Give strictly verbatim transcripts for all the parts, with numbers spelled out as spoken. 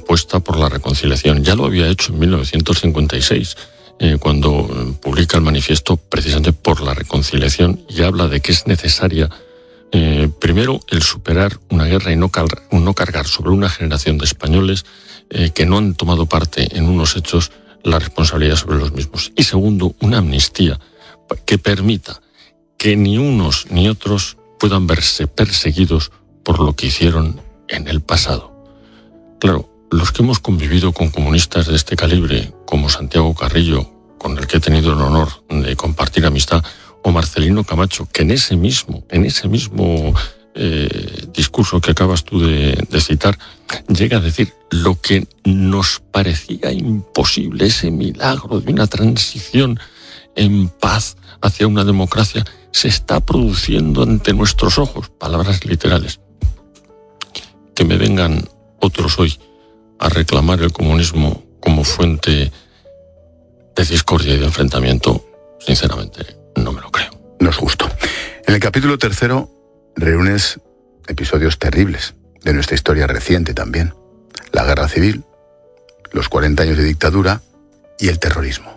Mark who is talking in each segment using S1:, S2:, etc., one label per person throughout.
S1: apuesta por la reconciliación. Ya lo había hecho en mil novecientos cincuenta y seis, eh, cuando publica el manifiesto precisamente por la reconciliación, y habla de que es necesaria, eh, primero, el superar una guerra y no, car- no cargar sobre una generación de españoles eh, que no han tomado parte en unos hechos la responsabilidad sobre los mismos. Y segundo, una amnistía que permita que ni unos ni otros puedan verse perseguidos por lo que hicieron en el pasado. Claro, los que hemos convivido con comunistas de este calibre, como Santiago Carrillo, con el que he tenido el honor de compartir amistad, o Marcelino Camacho, que en ese mismo, en ese mismo eh, discurso que acabas tú de, de citar, llega a decir lo que nos parecía imposible, ese milagro de una transición en paz hacia una democracia, se está produciendo ante nuestros ojos. Palabras literales. Que me vengan otros hoy a reclamar el comunismo como fuente de discordia y de enfrentamiento, sinceramente, no me lo creo.
S2: No es justo. En el capítulo tercero reúnes episodios terribles de nuestra historia reciente también. La guerra civil, los cuarenta años de dictadura y el terrorismo.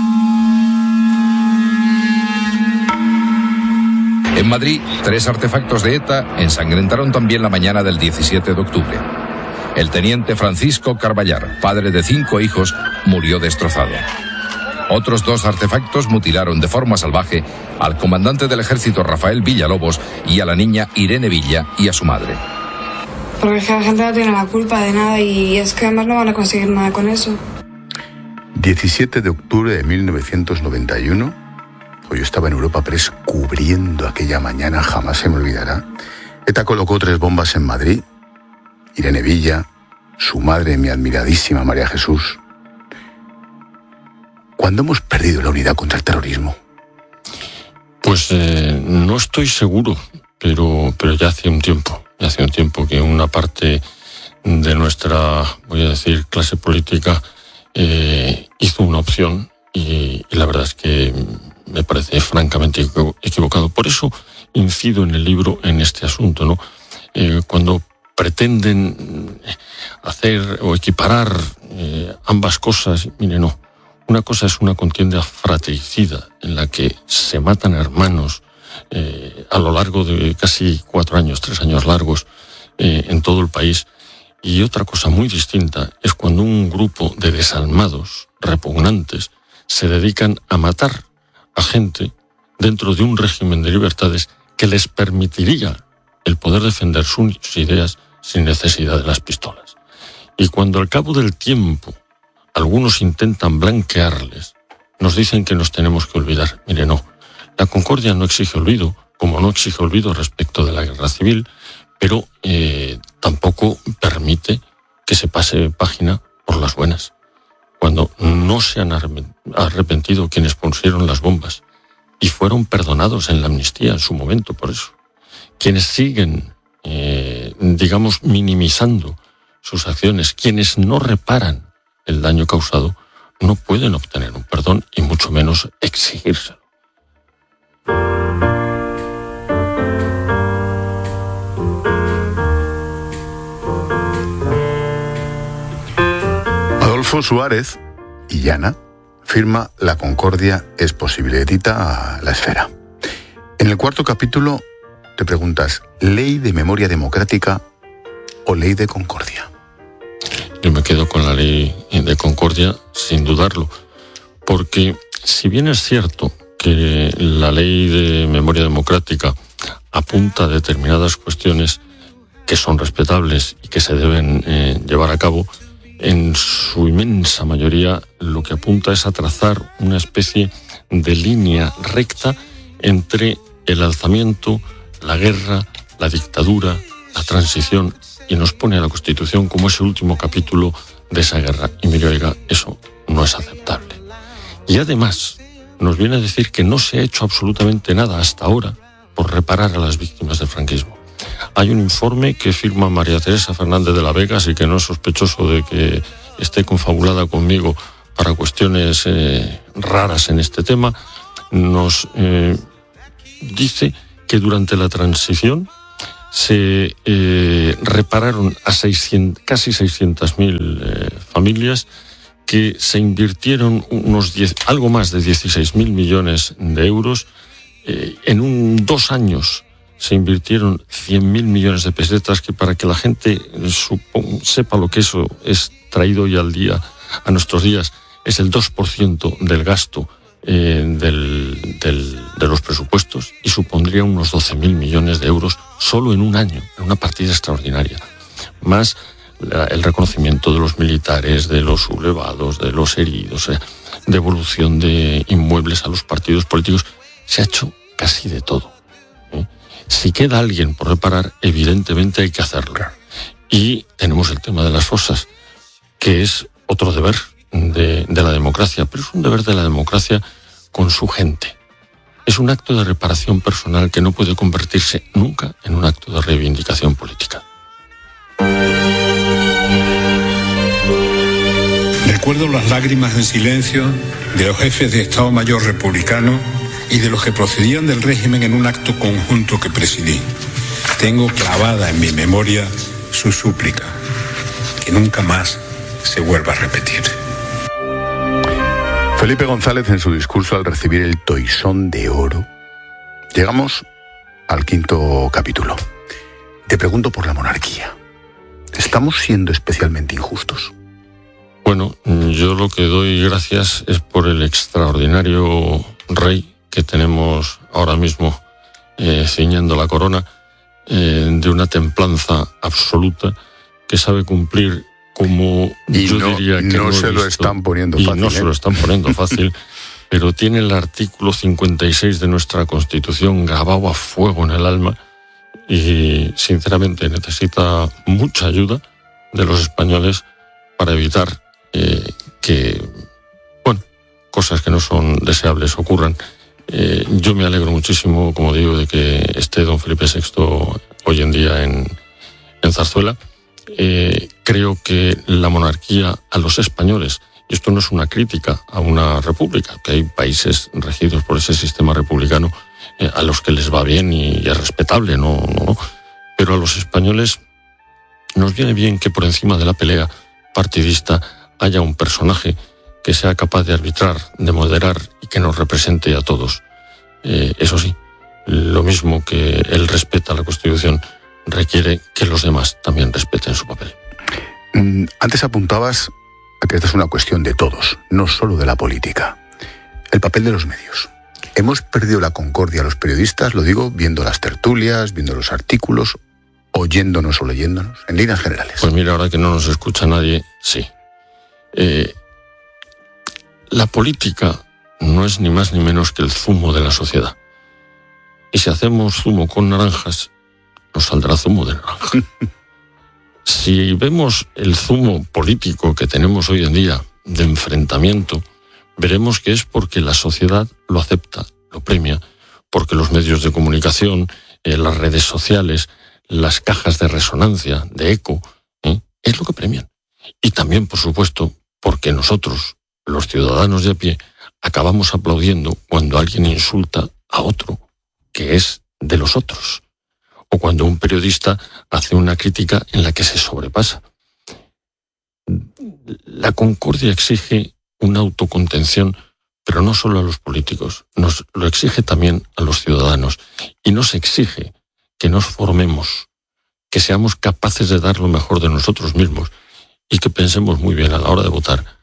S3: En Madrid, tres artefactos de ETA ensangrentaron también la mañana del diecisiete de octubre. El teniente Francisco Carballar, padre de cinco hijos, murió destrozado. Otros dos artefactos mutilaron de forma salvaje al comandante del ejército Rafael Villalobos y a la niña Irene Villa y a su madre.
S4: Porque es que la gente no tiene la culpa de nada y es que además no van a conseguir nada con eso.
S2: diecisiete de octubre de mil novecientos noventa y uno, pues yo estaba en Europa Press cubriendo aquella mañana, jamás se me olvidará. ETA colocó tres bombas en Madrid. Irene Villa, su madre, mi admiradísima María Jesús. ¿Cuándo hemos perdido la unidad contra el terrorismo?
S1: Pues eh, no estoy seguro, pero, pero ya hace un tiempo, ya hace un tiempo que una parte de nuestra, voy a decir, clase política eh, hizo una opción y, y la verdad es que me parece francamente equivocado. Por eso incido en el libro en este asunto, ¿no? Eh, cuando pretenden hacer o equiparar eh, ambas cosas, mire, no. Una cosa es una contienda fratricida en la que se matan hermanos eh, a lo largo de casi cuatro años, tres años largos eh, en todo el país. Y otra cosa muy distinta es cuando un grupo de desalmados, repugnantes, se dedican a matar a gente dentro de un régimen de libertades que les permitiría el poder defender sus ideas sin necesidad de las pistolas. Y cuando al cabo del tiempo algunos intentan blanquearles, nos dicen que nos tenemos que olvidar. Mire, no. La concordia no exige olvido, como no exige olvido respecto de la guerra civil, pero eh, tampoco permite que se pase página por las buenas. Cuando no se han arrepentido quienes pusieron las bombas y fueron perdonados en la amnistía en su momento por eso. Quienes siguen, eh, digamos, minimizando sus acciones, quienes no reparan el daño causado, no pueden obtener un perdón y mucho menos exigírselo.
S2: Adolfo Suárez y Llana firma La Concordia es posible, edita La Esfera. En el cuarto capítulo te preguntas, ¿ley de memoria democrática o ley de concordia?
S1: Yo me quedo con la ley de concordia, sin dudarlo, porque si bien es cierto que la ley de memoria democrática apunta a determinadas cuestiones que son respetables y que se deben eh, llevar a cabo, en su inmensa mayoría lo que apunta es a trazar una especie de línea recta entre el alzamiento, la guerra, la dictadura, la transición, y nos pone a la Constitución como ese último capítulo de esa guerra. Y mire, oiga, eso no es aceptable. Y además nos viene a decir que no se ha hecho absolutamente nada hasta ahora por reparar a las víctimas del franquismo. Hay un informe que firma María Teresa Fernández de la Vega, así que no es sospechoso de que esté confabulada conmigo para cuestiones eh, raras en este tema. Nos eh, dice que durante la transición Se eh, repararon a seiscientos, casi seiscientas mil eh, familias, que se invirtieron unos diez, algo más de dieciséis mil millones de euros. Eh, en un, dos años se invirtieron cien mil millones de pesetas, que para que la gente supo, sepa lo que eso es traído hoy al día, a nuestros días, es el dos por ciento del gasto eh, del, del, de los presupuestos, y supondría unos doce mil millones de euros solo en un año, en una partida extraordinaria. Más la, el reconocimiento de los militares, de los sublevados, de los heridos, eh, devolución de inmuebles a los partidos políticos. Se ha hecho casi de todo. ¿eh? Si queda alguien por reparar, evidentemente hay que hacerlo. Y tenemos el tema de las fosas, que es otro deber de, de la democracia, pero es un deber de la democracia con su gente. Es un acto de reparación personal que no puede convertirse nunca en un acto de reivindicación política.
S5: Recuerdo las lágrimas en silencio de los jefes de Estado Mayor republicano y de los que procedían del régimen en un acto conjunto que presidí. Tengo clavada en mi memoria su súplica, que nunca más se vuelva a repetir.
S2: Felipe González, en su discurso al recibir el Toisón de Oro, llegamos al quinto capítulo. Te pregunto por la monarquía. ¿Estamos siendo especialmente injustos?
S1: Bueno, yo lo que doy gracias es por el extraordinario rey que tenemos ahora mismo eh, ciñendo la corona, eh, de una templanza absoluta, que sabe cumplir como
S2: y
S1: yo
S2: no,
S1: diría que
S2: no,
S1: no
S2: se
S1: he
S2: lo
S1: visto,
S2: están poniendo
S1: y
S2: fácil.
S1: no
S2: ¿eh?
S1: se lo están poniendo fácil, pero tiene el artículo cincuenta y seis de nuestra Constitución grabado a fuego en el alma, y sinceramente necesita mucha ayuda de los españoles para evitar eh, que, bueno, cosas que no son deseables ocurran. Eh, yo me alegro muchísimo, como digo, de que esté don Felipe sexto hoy en día en, en Zarzuela. Eh, creo que la monarquía a los españoles, y esto no es una crítica a una república, que hay países regidos por ese sistema republicano eh, a los que les va bien y, y es respetable, no, no, no, pero a los españoles nos viene bien que por encima de la pelea partidista haya un personaje que sea capaz de arbitrar, de moderar y que nos represente a todos. Eh, eso sí, lo mismo que él respeta la Constitución, requiere que los demás también respeten su papel.
S2: Antes apuntabas a que esta es una cuestión de todos, no solo de la política. El papel de los medios. Hemos perdido la concordia los periodistas, lo digo viendo las tertulias, viendo los artículos, oyéndonos o leyéndonos, en líneas generales.
S1: Pues mira, ahora que no nos escucha nadie, sí. Eh, la política no es ni más ni menos que el zumo de la sociedad. Y si hacemos zumo con naranjas, nos saldrá zumo de naranja. Si vemos el zumo político que tenemos hoy en día de enfrentamiento, veremos que es porque la sociedad lo acepta, lo premia, porque los medios de comunicación, eh, las redes sociales, las cajas de resonancia, de eco, ¿eh? es lo que premian. Y también, por supuesto, porque nosotros, los ciudadanos de a pie, acabamos aplaudiendo cuando alguien insulta a otro, que es de los otros, o cuando un periodista hace una crítica en la que se sobrepasa. La concordia exige una autocontención, pero no solo a los políticos, nos lo exige también a los ciudadanos, y nos exige que nos formemos, que seamos capaces de dar lo mejor de nosotros mismos y que pensemos muy bien a la hora de votar